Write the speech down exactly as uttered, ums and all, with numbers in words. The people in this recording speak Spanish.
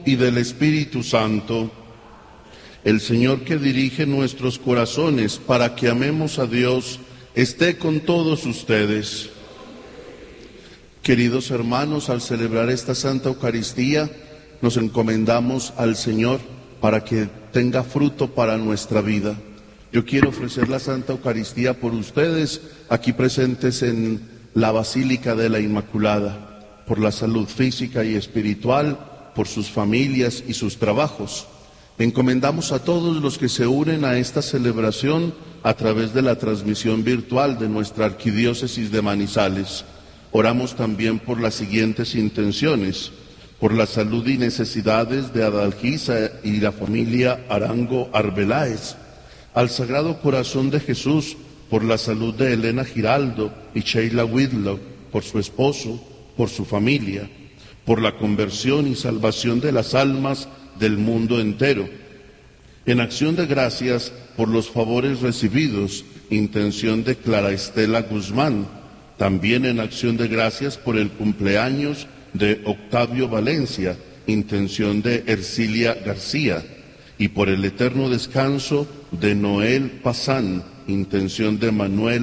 y del Espíritu Santo. El Señor que dirige nuestros corazones para que amemos a Dios, esté con todos ustedes. Queridos hermanos, al celebrar esta Santa Eucaristía, nos encomendamos al Señor para que tenga fruto para nuestra vida. Yo quiero ofrecer la Santa Eucaristía por ustedes, aquí presentes en la Basílica de la Inmaculada, por la salud física y espiritual, por sus familias y sus trabajos. Encomendamos a todos los que se unen a esta celebración a través de la transmisión virtual de nuestra Arquidiócesis de Manizales. Oramos también por las siguientes intenciones: por la salud y necesidades de Adalgisa y la familia Arango Arbeláez, al Sagrado Corazón de Jesús, por la salud de Elena Giraldo y Sheila Whitlock, por su esposo, por su familia, por la conversión y salvación de las almas del mundo entero. En acción de gracias por los favores recibidos, intención de Clara Estela Guzmán. También en acción de gracias por el cumpleaños de Octavio Valencia, intención de Ercilia García, y por el eterno descanso de Noel Pazán, intención de Manuel